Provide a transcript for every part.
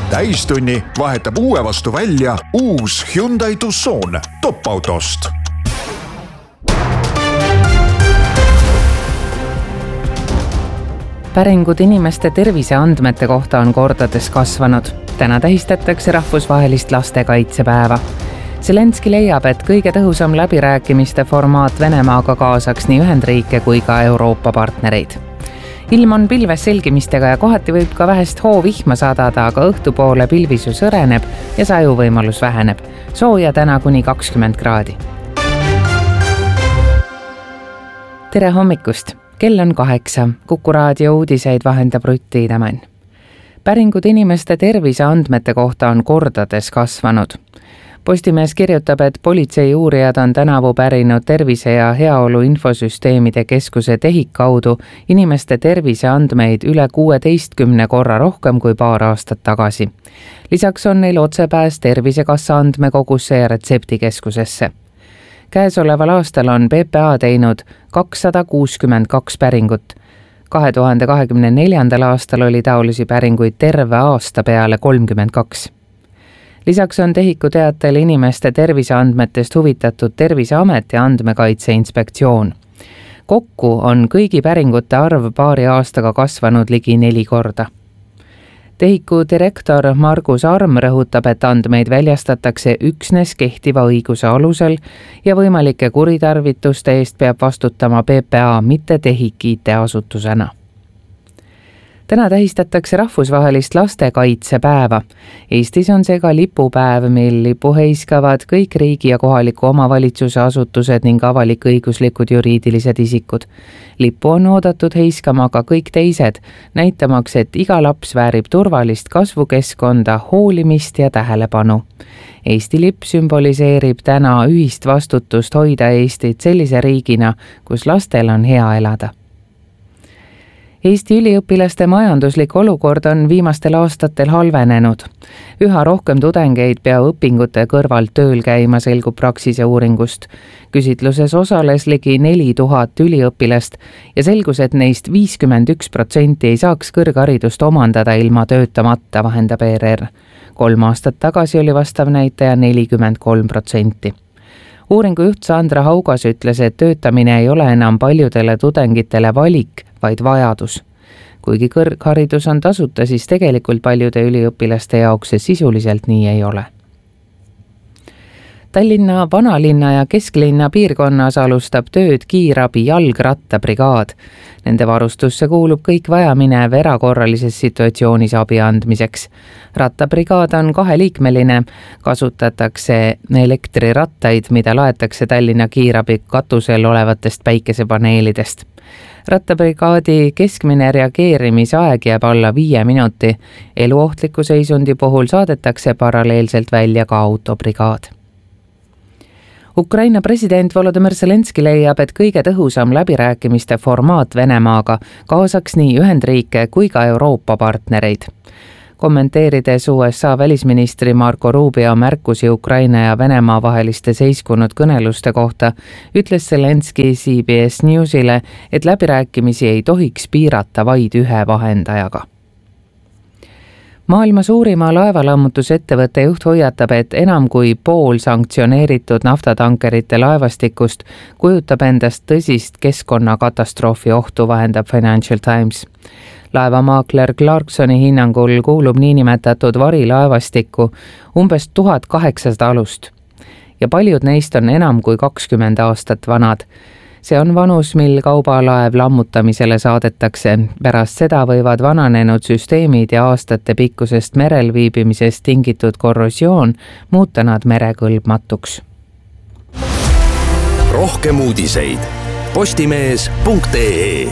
Täistunni vahetab uue vastu välja uus Hyundai Tucson top-autost. Päringud inimeste terviseandmete kohta on kordades kasvanud. Täna tähistatakse rahvusvahelist lastekaitsepäeva. Zelenski leiab, et kõige tõhusam läbirääkimiste formaat Venemaaga kaasaks nii Ühendriike kui ka Euroopa partnereid. Ilm on pilves selgimistega ja kohati võib ka vähest hoovihma sadada, aga õhtupoole pilvisu sõreneb ja sajuvõimalus väheneb. Sooja täna kuni 20 kraadi. Tere hommikust! Kell on 8. Kuku raadio uudiseid vahendab Rutt Tiidemann. Päringud inimeste terviseandmete kohta on kordades kasvanud. Postimees kirjutab, et politsei uurijad on tänavu pärinud Tervise ja Heaolu Infosüsteemide Keskuse TEHIK kaudu inimeste terviseandmeid üle 16 korra rohkem kui paar aastat tagasi. Lisaks on neil otsepääs Tervisekassa andmekogusse ja retseptikeskusesse. Käesoleval aastal on PPA teinud 262 päringut. 2024. aastal oli taolisi päringuid terve aasta peale 32. Lisaks on TEHIKu teatel inimeste terviseandmetest huvitatud Terviseamet ja Andmekaitse Inspektsioon. Kokku on kõigi päringute arv paari aastaga kasvanud ligi 4 korda. TEHIKu direktor Margus Arm rõhutab, et andmeid väljastatakse üksnes kehtiva õiguse alusel ja võimalike kuritarvituste eest peab vastutama PPA, mitte TEHIK IT-asutusena. Täna tähistatakse rahvusvahelist lastekaitsepäeva. Eestis on see ka lipupäev, mil lipu heiskavad kõik riigi ja kohaliku omavalitsuse asutused ning avalik-õiguslikud juriidilised isikud. Lippu on oodatud heiskama ka kõik teised, näitamaks, et iga laps väärib turvalist kasvukeskkonda, hoolimist ja tähelepanu. Eesti lipp sümboliseerib täna ühist vastutust hoida Eestit sellise riigina, kus lastel on hea elada. Eesti üliõpilaste majanduslik olukord on viimastel aastatel halvenenud. Üha rohkem tudengeid peab õpingute kõrvalt tööl käima, selgub Praxise uuringust. Küsitluses osales ligi 4000 üliõpilast ja selgus, et neist 51% ei saaks kõrgharidust omandada ilma töötamata, vahendab ERR. 3 aastat tagasi oli vastav näitaja 43%. Uuringu juht Sandra Haugas ütles, et töötamine ei ole enam paljudele tudengitele valik, vaid vajadus. Kuigi kõrgharidus on tasuta, siis tegelikult paljude üliõpilaste jaoks see sisuliselt nii ei ole. Tallinna vanalinna ja kesklinna piirkonnas alustab tööd kiirabi jalgrattabrigaad. Nende varustusse kuulub kõik vajaminev erakorralises situatsioonis abi andmiseks. Rattabrigaad on 2-liikmeline, kasutatakse elektrirattaid, mida laetakse Tallinna kiirabi katusel olevatest päikesepaneelidest. Rattabrigaadi keskmine reageerimisaeg jääb alla 5 minuti. Eluohtliku seisundi puhul saadetakse paralleelselt välja ka autobrigaad. Ukraina president Volodymyr Zelenski leiab, et kõige tõhusam läbirääkimiste formaat Venemaaga kaasaks nii Ühendriike kui ka Euroopa partnereid. Kommenteerides USA välisministri Marco Rubio märkusi Ukraina ja Venemaa vaheliste seiskunud kõneluste kohta, ütles Zelenski CBS Newsile, et läbirääkimisi ei tohiks piirata vaid ühe vahendajaga. Maailma suurima laevalammutusettevõtte juht hoiatab, et enam kui pool sanktsioneeritud naftatankerite laevastikust kujutab endast tõsist keskkonnakatastroofi ohtu, vahendab Financial Times. Laevamaakler Clarksoni hinnangul kuulub niinimetatud varilaevastikku umbes 1800 alust ja paljud neist on enam kui 20 aastat vanad. See on vanus, mil kaubalaev lammutamisele saadetakse. Pärast seda võivad vananenud süsteemid ja aastate pikkusest merel viibimisest tingitud korrosioon muuta nad merekõlbmatuks. Rohkem uudiseid postimees.ee.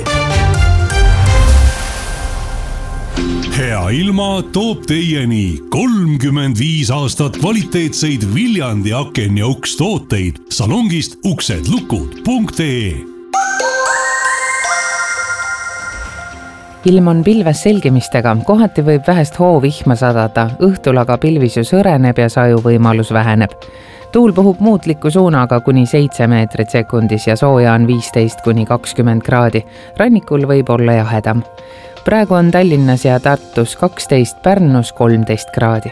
Hea ilma toob teieni 35 aastat kvaliteetseid Viljandi aken- ja ukstooteid salongist uksedlukud.ee. Ilm on pilves selgimistega, kohati võib vähest hoovihma sadada, õhtul aga pilvisu sõreneb ja sajuvõimalus väheneb. Tuul puhub muutliku suunaga kuni 7 meetrit sekundis ja sooja on 15 kuni 20 kraadi. Rannikul võib olla jahedam. praegu on Tallinnas ja Tartus 12, Pärnus 13 kraadi.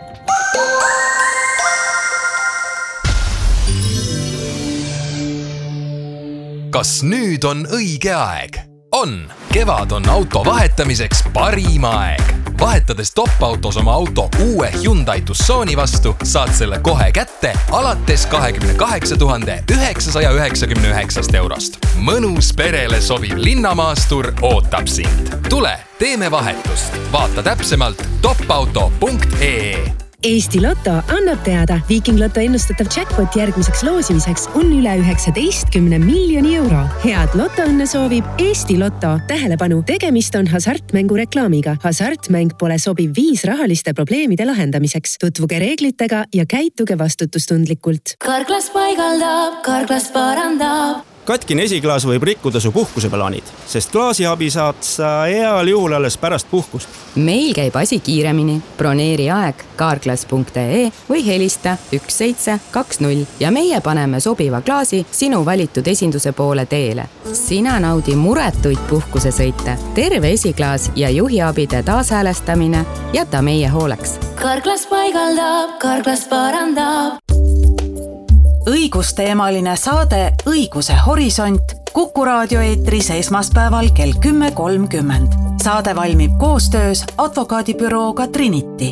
Kas nüüd on õige aeg? On! Kevad on auto vahetamiseks parim aeg. Vahetades Topautos oma auto uue Hyundai Tucsoni vastu, saad selle kohe kätte alates 28 999 eurost. Mõnus perele sobiv linnamaastur ootab sind. Tule, teeme vahetust. Vaata täpsemalt topauto.ee. Eesti Lotto annab teada, Viking Lotto ennustatav jackpot järgmiseks loosimiseks on üle 19 miljoni euro. Head lotoõnne soovib Eesti Lotto. Tähelepanu, tegemist on hasartmängu reklaamiga. Hasartmäng pole sobiv viis rahaliste probleemide lahendamiseks. Tutvuge reeglitega ja käituge vastutustundlikult. Karklas paigaldab, Karklas parandab. Katkine esiklaas võib rikkuda su puhkuseplaanid, sest klaasiabi saad sa heal juhul alles pärast puhkust. Meil käib asi kiiremini. Broneeri aeg karklas.ee või helista 1720 ja meie paneme sobiva klaasi sinu valitud esinduse poole teele. Sina naudi muretuid puhkusesõite, terve esiklaas ja juhiabide taashäälestamine jäta meie hooleks. Karklas paigaldab, Karklas parandab. Õigusteemaline saade Õiguse horisont Kuku raadio eetris esmaspäeval kell 10.30. Saade valmib koostöös advokaadibürooga Trinity.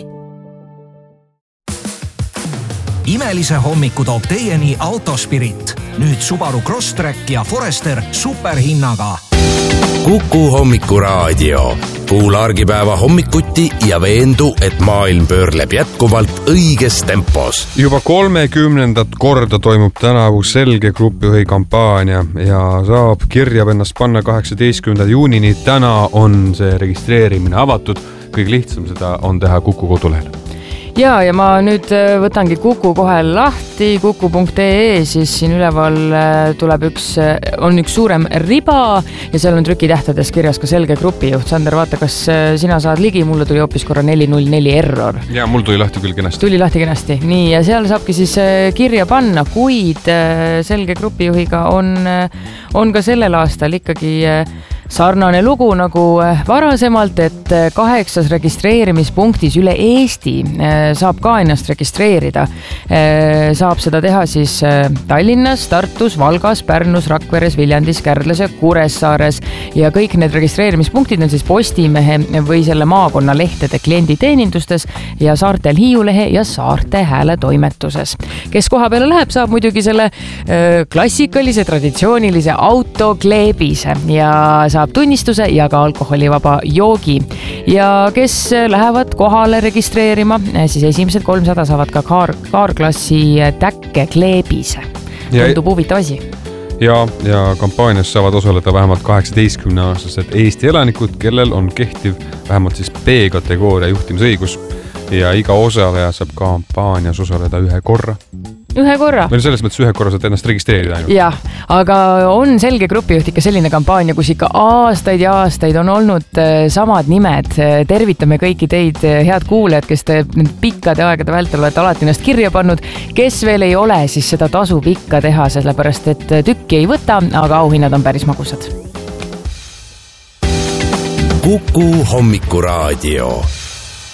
Imelise hommiku toob teieni Autospirit. Nüüd Subaru Crosstrek ja Forester superhinnaga. Kuku hommikuraadio. Kuula argipäeva hommikuti ja veendu, et maailm pöörleb jätkuvalt õiges tempos. Juba 30. korda toimub tänavu Selge grupijuhi kampaania ja saab kirja ennast panna 18. juunini. Täna on see registreerimine avatud. Kõige lihtsam seda on teha Kuku kodulehel. Ja ma nüüd võtangi Kuku kohe lahti, kuku.ee, siis siin üleval tuleb on üks suurem riba ja seal on trükitähtades kirjas ka Selge grupijuht. Sander, vaata, kas sina saad ligi, mulle tuli hoopis korra 404 error. Ja mul tuli lahti küll kenasti. Tuli lahti kenasti. Nii, ja seal saabki siis kirja panna, kuid Selge grupijuhiga on ka sellel aastal ikkagi sarnane lugu nagu varasemalt, et 8 registreerimispunktis üle Eesti saab ka ennast registreerida. Saab seda teha siis Tallinnas, Tartus, Valgas, Pärnus, Rakveres, Viljandis, Kärdlas ja Kuressaares. Ja kõik need registreerimispunktid on siis Postimehe või selle maakonna lehtede klienditeenindustes ja Saartel Hiiulehe ja Saarte Hääle toimetuses. Kes koha peale läheb, saab muidugi selle klassikalise, traditsioonilise autokleebise ja saab tunnistuse ja ka alkoholivaba joogi. Ja kes lähevad kohale registreerima, siis esimesed 300 saavad ka kaarklassi täkke kleebise. Tundub huvitav asi. Ja kampaanias saavad osaleda vähemalt 18-aastased Eesti elanikud, kellel on kehtiv vähemalt siis B-kategooria juhtimisõigus ja iga osaleja saab kampaanias osaleda ühe korra. Ühe korra? Meil selles mõttes ühe korra saad ennast registreerida ainult. Jah, aga on Selge grupijuht ikka selline kampaania, kus ikka aastaid ja aastaid on olnud samad nimed. Tervitame kõiki teid, head kuulajad, kes te pikkade aegade vältel olete alati ennast kirja pannud. Kes veel ei ole, siis seda tasub ikka teha, sellepärast et tükki ei võta, aga auhinnad on päris magusad. Kuku hommikuraadio.